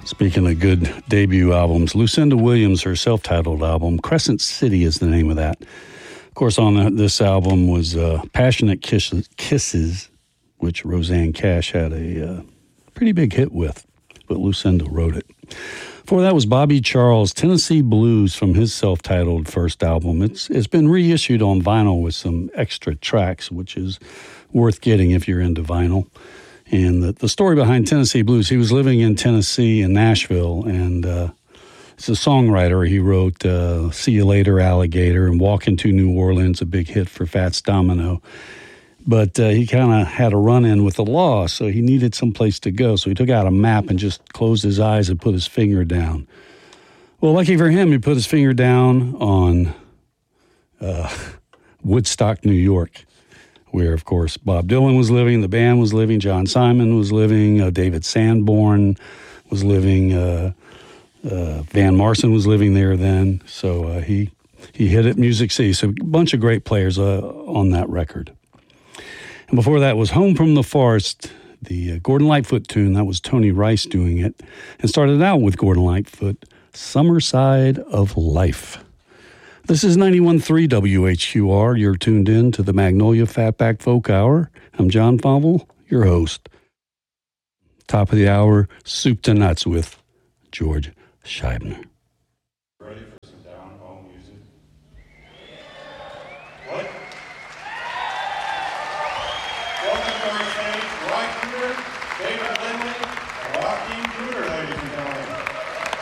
Speaking of good debut albums, Lucinda Williams, her self-titled album, Crescent City is the name of that. Of course, on this album was Passionate Kisses, which Rosanne Cash had a pretty big hit with, but Lucinda wrote it. Before that was Bobby Charles, Tennessee Blues, from his self-titled first album. It's been reissued on vinyl with some extra tracks, which is worth getting if you're into vinyl. And the story behind Tennessee Blues, he was living in Tennessee in Nashville, and he's a songwriter. He wrote See You Later, Alligator, and Walking to New Orleans, a big hit for Fats Domino. But he kind of had a run-in with the law, so he needed some place to go. So he took out a map and just closed his eyes and put his finger down. Well, lucky for him, he put his finger down on Woodstock, New York, where, of course, Bob Dylan was living, the band was living, John Simon was living, David Sanborn was living, Van Morrison was living there then. So he hit it Music City. So a bunch of great players on that record. And before that was Home from the Forest, the Gordon Lightfoot tune. That was Tony Rice doing it. And started out with Gordon Lightfoot, Summer Side of Life. This is 91.3 WHQR. You're tuned in to the Magnolia Fatback Folk Hour. I'm John Favell, your host. Top of the hour, Soup to Nuts with George Scheibner.